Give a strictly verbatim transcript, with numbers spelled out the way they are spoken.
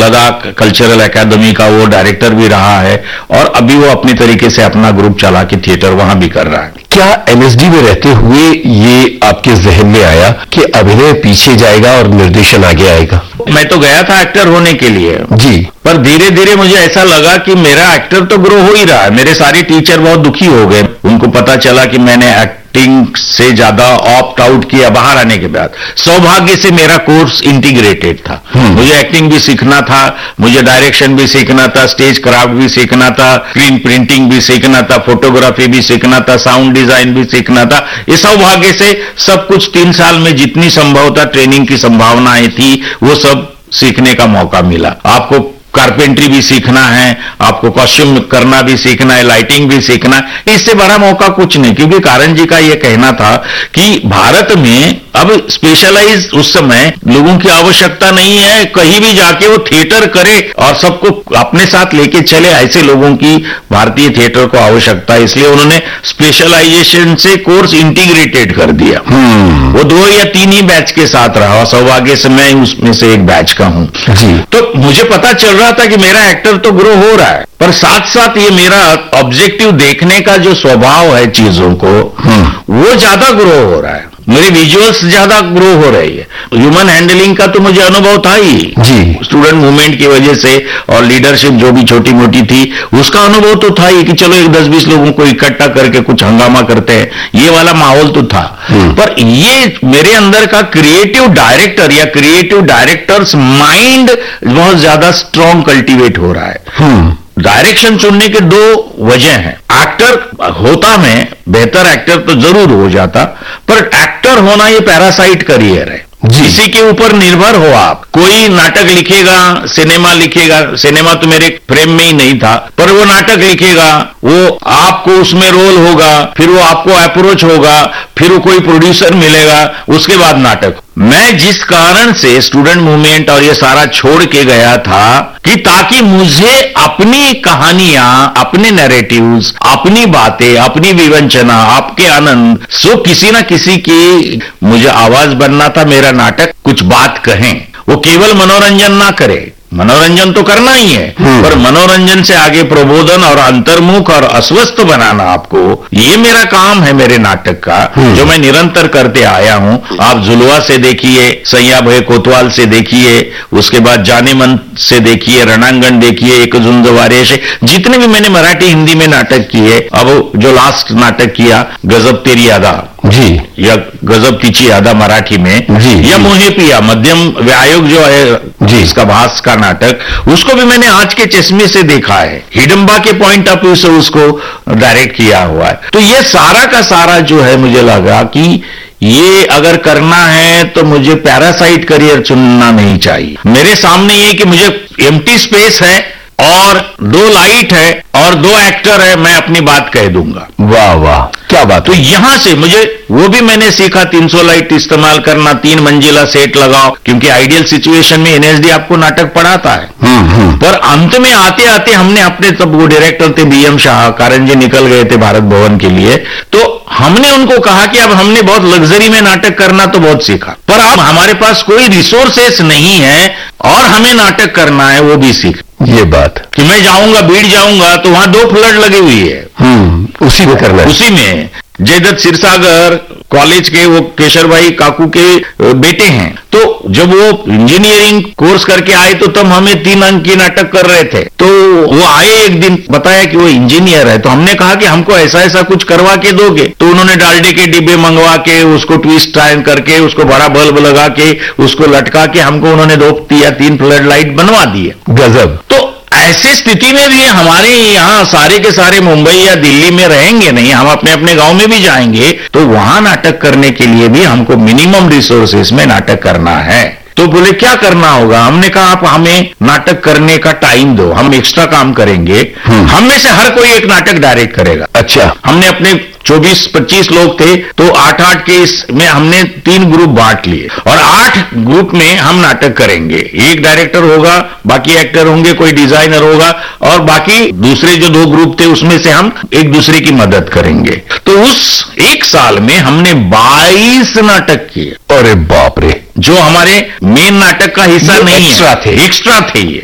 Ladakh cultural academy का वो director भी रहा है, और अभी वो अपनी तरीके से अपना ग्रुप चला के थिएटर वहां भी कर रहा है। क्या एमएसडी में रहते हुए ये आपके जहन में आया कि अभिनय पीछे जाएगा और निर्देशन आगे आएगा? मैं तो गया था एक्टर होने के लिए जी, पर धीरे धीरे मुझे ऐसा लगा कि मेरा एक्टर तो ग्रो हो ही रहा है। मेरे सारे टीचर बहुत दुखी हो गए, उनको पता चला कि मैंने एक्टिंग से ज्यादा ऑप्ट आउट किया बाहर आने के बाद। सौभाग्य से मेरा कोर्स इंटीग्रेटेड था, मुझे एक्टिंग भी सीखना था, मुझे डायरेक्शन भी सीखना था, स्टेज क्राफ्ट भी सीखना था, स्क्रीन प्रिंटिंग भी सीखना था, फोटोग्राफी भी सीखना था, साउंड डिजाइन भी सीखना था। इस सौभाग्य से सब कुछ तीन साल में जितनी संभवतः ट्रेनिंग की संभावनाएं थी वो सब सीखने का मौका मिला। आपको कारपेंट्री भी सीखना है, आपको कॉस्ट्यूम करना भी सीखना है, लाइटिंग भी सीखना है, इससे बड़ा मौका कुछ नहीं। क्योंकि कारण जी का यह कहना था कि भारत में अब स्पेशलाइज उस समय लोगों की आवश्यकता नहीं है, कहीं भी जाके वो थिएटर करे और सबको अपने साथ लेके चले, ऐसे लोगों की भारतीय थिएटर को आवश्यकता है। इसलिए उन्होंने स्पेशलाइजेशन से कोर्स इंटीग्रेटेड कर दिया। वो दो या तीन ही बैच के साथ रहा, सौभाग्य से मैं उसमें से एक बैच का हूं। तो मुझे पता चल रहा था कि मेरा एक्टर तो ग्रो हो रहा है, पर साथ साथ ये मेरा ऑब्जेक्टिव देखने का जो स्वभाव है चीजों को, वो ज्यादा ग्रो हो रहा है। मेरी विजुअल्स ज्यादा ग्रो हो रही है। ह्यूमन हैंडलिंग का तो मुझे अनुभव था ही जी, स्टूडेंट मूवमेंट की वजह से, और लीडरशिप जो भी छोटी मोटी थी उसका अनुभव तो था ही कि चलो एक दस बीस लोगों को इकट्ठा करके कुछ हंगामा करते हैं, ये वाला माहौल तो था। पर ये मेरे अंदर का क्रिएटिव डायरेक्टर या क्रिएटिव डायरेक्टर्स माइंड बहुत ज्यादा स्ट्रांग कल्टीवेट हो रहा है। डायरेक्शन चुनने के दो वजह हैं। एक्टर होता मैं बेहतर एक्टर तो जरूर हो जाता, पर एक्टर होना ये पैरासाइट करियर है। किसी के ऊपर निर्भर हो आप, कोई नाटक लिखेगा, सिनेमा लिखेगा, सिनेमा तो मेरे फ्रेम में ही नहीं था, पर वो नाटक लिखेगा, वो आपको उसमें रोल होगा, फिर वो आपको अप्रोच होगा, फिर वो कोई प्रोड्यूसर मिलेगा, उसके बाद नाटक। मैं जिस कारण से स्टूडेंट मूवमेंट और ये सारा छोड़ के गया था कि ताकि मुझे अपनी कहानियां, अपने नैरेटिव्स, अपनी बातें, अपनी विवंचना, आपके आनंद, सो किसी ना किसी की मुझे आवाज बनना था। मेरा नाटक कुछ बात कहें, वो केवल मनोरंजन ना करे, मनोरंजन तो करना ही है, पर मनोरंजन से आगे प्रबोधन और अंतर्मुख और अस्वस्थ बनाना आपको, ये मेरा काम है मेरे नाटक का, जो मैं निरंतर करते आया हूं। आप जुलवा से देखिए, सैया भय कोतवाल से देखिए, उसके बाद जाने मन से देखिए, रणांगण देखिए, एक झुंड वारे से, जितने भी मैंने मराठी हिंदी में नाटक किए, अब जो लास्ट नाटक किया गजब तेरी यादा जी, या गजब तिची यादा मराठी में जी, या मोहे पिया मध्यम व्यायोग जो है जी, इसका भास का नाटक, उसको भी मैंने आज के चश्मे से देखा है, हिडंबा के पॉइंट ऑफ व्यू से उसको डायरेक्ट किया हुआ है। तो ये सारा का सारा जो है, मुझे लगा कि ये अगर करना है तो मुझे पैरासाइट करियर चुनना नहीं चाहिए। मेरे सामने ये कि मुझे एम्प्टी स्पेस है और दो लाइट है और दो एक्टर है, मैं अपनी बात कह दूंगा। वाह वाह, क्या बात। तो यहां से मुझे वो भी मैंने सीखा, तीन सौ लाइट इस्तेमाल करना, तीन मंजिला सेट लगाओ, क्योंकि आइडियल सिचुएशन में एनएसडी आपको नाटक पढ़ाता है। पर अंत में आते आते हमने अपने, तब वो डायरेक्टर थे बी एम शाह, कारण जी निकल गए थे भारत भवन के लिए, तो हमने उनको कहा कि अब हमने बहुत लग्जरी में नाटक करना तो बहुत सीखा, पर अब हमारे पास कोई रिसोर्सेस नहीं है और हमें नाटक करना है, वो भी सीख। ये बात कि मैं जाऊंगा, भीड़ जाऊंगा तो वहां दो फ्लड लगी हुई है, हम्म उसी में करना है। उसी में जयदत्त सिरसागर कॉलेज के वो केशर भाई काकू के बेटे हैं, तो जब वो इंजीनियरिंग कोर्स करके आए तो तब हमें तीन अंक की नाटक कर रहे थे, तो वो आए एक दिन, बताया कि वो इंजीनियर है, तो हमने कहा कि हमको ऐसा ऐसा कुछ करवा के दोगे, तो उन्होंने डालडे के डिब्बे मंगवा के उसको ट्विस्ट टाइम करके उसको बड़ा बल्ब लगा के उसको लटका के हमको उन्होंने दो या तीन फ्लड लाइट बनवा दिए। गजब। तो ऐसी स्थिति में भी हमारे यहाँ सारे के सारे मुंबई या दिल्ली में रहेंगे नहीं, हम अपने अपने गांव में भी जाएंगे, तो वहां नाटक करने के लिए भी हमको मिनिमम रिसोर्सेस में नाटक करना है। तो बोले क्या करना होगा, हमने कहा आप हमें नाटक करने का टाइम दो, हम एक्स्ट्रा काम करेंगे, हम में से हर कोई एक नाटक डायरेक्ट करेगा। अच्छा। हमने अपने चौबीस पच्चीस लोग थे, तो आठ आठ के इसमें हमने तीन ग्रुप बांट लिए और आठ ग्रुप में हम नाटक करेंगे। एक डायरेक्टर होगा, बाकी एक्टर होंगे, कोई डिजाइनर होगा, और बाकी दूसरे जो दो ग्रुप थे उसमें से हम एक दूसरे की मदद करेंगे। तो उस एक साल में हमने बाईस नाटक किए। अरे बाप रे, जो हमारे मेन नाटक का हिस्सा नहीं है, एक्स्ट्रा थे, एक्स्ट्रा थे ये।